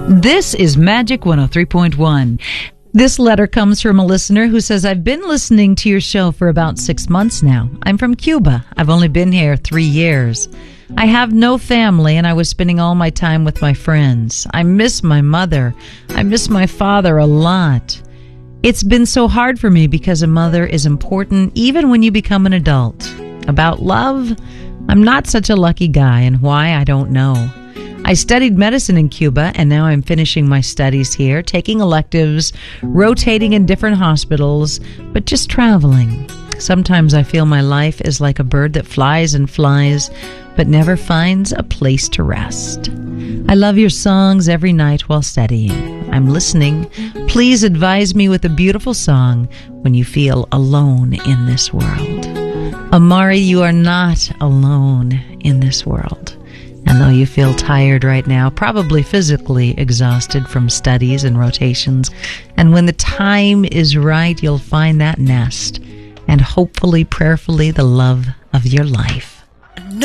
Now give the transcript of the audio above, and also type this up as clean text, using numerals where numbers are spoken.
This is Magic 103.1. This letter comes from a listener who says, I've been listening to your show for about 6 months now. I'm from Cuba. I've only been here 3 years. I have no family, and I was spending all my time with my friends. I miss my mother. I miss my father a lot. It's been so hard for me because a mother is important even when you become an adult. About love, I'm not such a lucky guy, and why, I don't know. I studied medicine in Cuba, and now I'm finishing my studies here, taking electives, rotating in different hospitals, but just traveling. Sometimes I feel my life is like a bird that flies and flies, but never finds a place to rest. I love your songs every night while studying. I'm listening. Please advise me with a beautiful song when you feel alone in this world. Amari, you are not alone in this world. And though you feel tired right now, probably physically exhausted from studies and rotations, and when the time is right, you'll find that nest and hopefully, prayerfully, the love of your life.